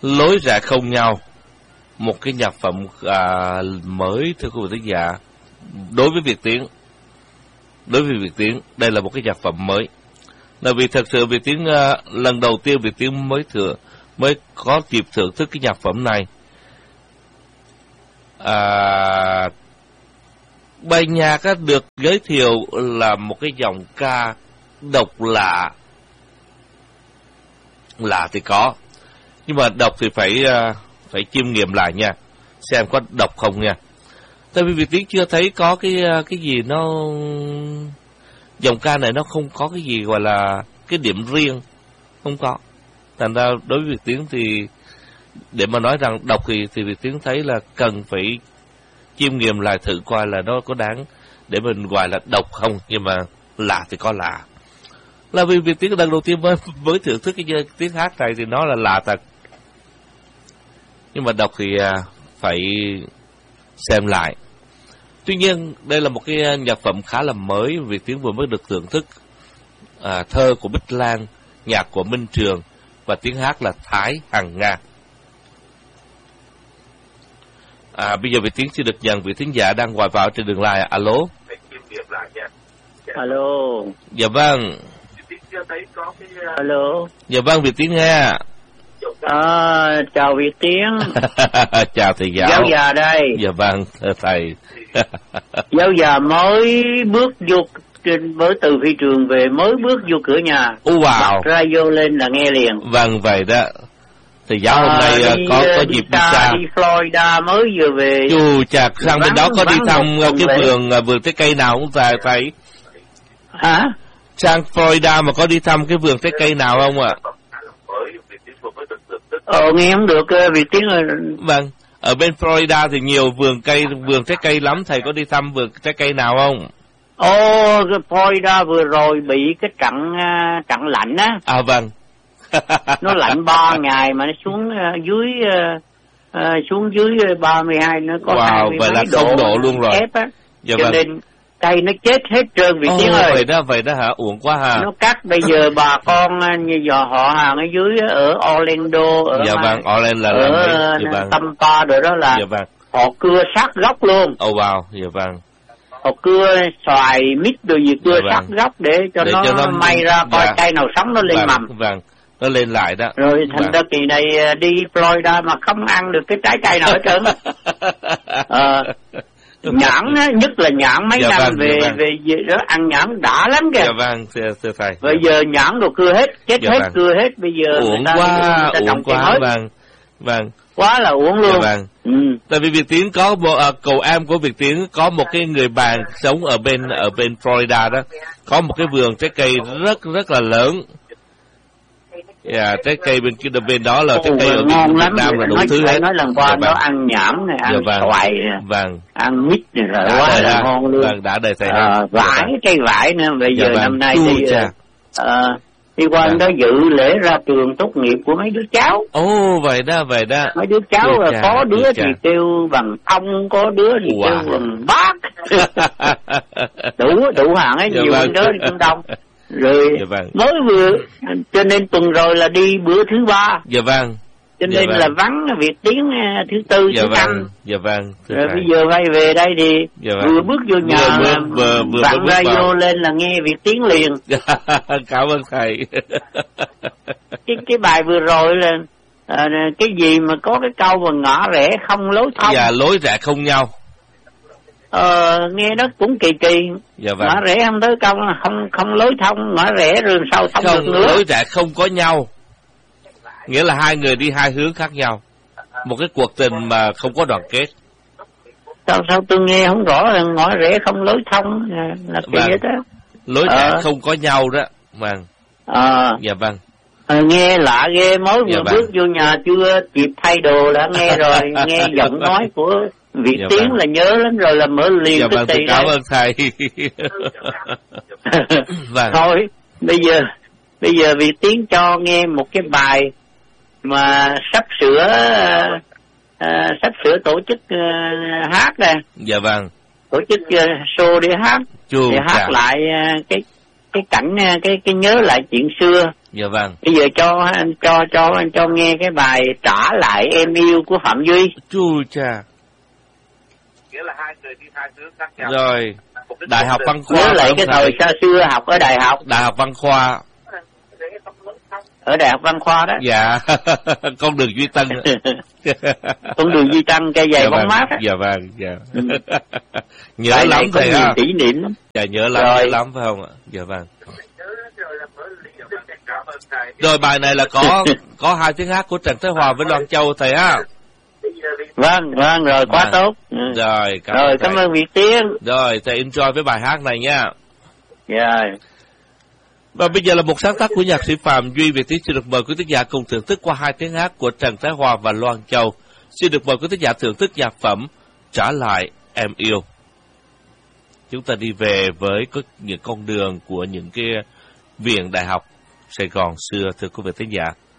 Lối rẽ không nhau, một cái nhạc phẩm mới thưa quý vị thính giả. Đối với Việt Tiến, đây là một cái nhạc phẩm mới. Là vì thật sự Việt Tiến lần đầu tiên Việt Tiến mới có dịp thưởng thức cái nhạc phẩm này. Bài nhạc được giới thiệu là một cái giọng ca độc lạ. Lạ thì có, nhưng mà độc thì phải chiêm nghiệm lại nha, xem có độc không nha. Tại vì Việt Tiến chưa thấy có cái gì nó, dòng ca này nó không có cái gì gọi là cái điểm riêng, không có. Thành ra đối với Việt Tiến thì để mà nói rằng độc thì Việt Tiến thấy là cần phải chiêm nghiệm lại thử coi là nó có đáng để mình gọi là độc không. Nhưng mà lạ thì có lạ, là vì Việt Tiến lần đầu tiên với thưởng thức cái tiếng hát này thì nó là lạ thật. Nhưng mà đọc thì phải xem lại. Tuy nhiên đây là một cái nhạc phẩm khá là mới, Việt Tiến vừa mới được thưởng thức. Thơ của Bích Lan, nhạc của Minh Trường và tiếng hát là Thái Hằng Nga. Bây giờ Việt Tiến xin được nhận vị thính giả đang gọi vào trên đường line. Alo. Alo. Dạ vâng. Alo. Dạ vâng, Việt Tiến nghe. Chào Việt Tiến. Chào thầy giáo. Giáo già đây. Dạ vâng, thưa thầy. Giáo già mới bước vô mới từ phi trường về, mới bước vô cửa nhà. Wow. Bật radio lên là nghe liền. Vâng, vậy đó. Thầy giáo hôm nay có dịp đi xa. Đi Florida mới vừa về. Chú chạc sang bên đó có đi thăm cái vườn trái cây nào không thầy? Hả? Sang Florida mà có đi thăm cái vườn trái cây nào không ạ? Nghe không được Việt Tiến ơi. Vâng, ở bên Florida thì nhiều vườn trái cây lắm, thầy có đi thăm vườn trái cây nào không? Cái Florida vừa rồi bị cái trận lạnh á. Vâng. Nó lạnh 3 ngày mà nó xuống dưới 32, nó có 20 vậy là 0 độ luôn rồi. Ép á. Dạ cho vâng. nên cây nó chết hết trơn Việt Tiến ơi. Vậy đó hả? Uổng quá hả? Nó cắt bây giờ bà con như giờ họ hàng ở dưới ở Orlando, ở dạ vâng, Orlando ở Tampa rồi đó là dạ vâng. họ cưa sát gốc luôn. Wow, dạ vâng. Họ cưa xoài mít rồi gì cưa sát gốc để cho nó may ra coi cây nào sống nó lên mầm. Vâng, nó lên lại đó. Rồi thành ra kỳ này đi Florida mà không ăn được cái trái cây nào hết trơn. Nhãn á, nhất là nhãn mấy năm về đó ăn nhãn đã lắm kìa. Dạ vâng, thưa thầy. Bây giờ nhãn đồ cưa hết, chết hết, cưa hết. Bây giờ uổng quá, vâng. Quá là uổng luôn. Dạ vâng. Tại vì Việt Tiến có cậu em của Việt Tiến có một cái người bạn sống ở bên Florida đó, có một cái vườn trái cây rất là lớn. Trái cây bên đó là trái cây ở Việt Nam là đủ thứ hết. Nói lần qua nó ăn nhãn này, ăn xoài, ăn mít này rồi quá là ngon luôn. Vâng, đã đời thầy. Vải, cây vải nữa. Bây giờ năm nay đi qua đó dự lễ ra trường tốt nghiệp của mấy đứa cháu. Vậy đó. Mấy đứa cháu có đứa thì kêu bằng ông, có đứa thì kêu bằng bác. đủ hàng ấy, nhiều hơn đó cũng đông. Rồi mới vừa, cho nên tuần rồi là đi bữa thứ 3. Dạ vâng. Cho nên là vắng Việt Tiến thứ 4, thứ 5. Dạ vâng. Rồi bây giờ quay về đây thì vừa bước vô nhà bạn radio lên là nghe Việt Tiến liền. Cảm ơn thầy. Cái bài vừa rồi là cái gì mà có cái câu mà ngõ rẽ không lối thông. Dạ, lối rẽ không nhau. Nghe nó cũng kỳ. Dạ vâng. Ngõ rẽ không tới câu là không lối thông, ngõ rẽ rồi sau thông được nữa. Lối rẽ không có nhau, nghĩa là hai người đi hai hướng khác nhau, một cái cuộc tình mà không có đoàn kết. Sao tôi nghe không rõ là ngõ rẽ không lối thông là kỳ vậy đó. Lối rẽ không có nhau đó. Vâng. Dạ vâng. Nghe lạ ghê, mới vừa bước vô nhà chưa kịp thay đồ đã nghe rồi. Nghe giọng nói của Việt Tiến là nhớ lắm rồi, là mở liền cái tì. Cảm ơn thầy. Thôi bây giờ Việt Tiến cho nghe một cái bài mà sắp sửa tổ chức hát nè. Dạ vâng. Tổ chức show để hát. Để hát lại cái cảnh, cái nhớ lại chuyện xưa. Dạ vâng. Bây giờ cho nghe cái bài Trả Lại Em Yêu của Phạm Duy. Chu cha. Nghĩa là hai người đi hai hướng khác nhau. Rồi. Đại học Văn Khoa. Nhớ lại cái thời xa xưa học ở đại học. Đại học Văn Khoa. Ở Đại học Văn Khoa đó. Dạ. Con đường Duy Tân. Con đường Duy Tân cây giày dạ bóng vâng. mát á. Dạ vâng. Dạ. Nhớ bài lắm thầy ha. Kỷ niệm. Dạ nhớ lắm phải không ạ? Dạ vâng. Rồi bài này là có hai tiếng hát của Trần Thế Hòa với Loan Châu thầy ha. Vâng rồi quá tốt. Rồi cảm ơn Việt Tiến. Rồi thầy enjoy với bài hát này nha. Dạ. Và bây giờ là một sáng tác của nhạc sĩ Phạm Duy. Việt Tiến xin được mời quý thính giả cùng thưởng thức qua hai tiếng hát của Trần Thế Hòa và Loan Châu. Xin được mời quý thính giả thưởng thức nhạc phẩm Trả Lại Em Yêu. Chúng ta đi về với những con đường của những cái viện đại học Sài Gòn xưa, thưa quý vị thính giả.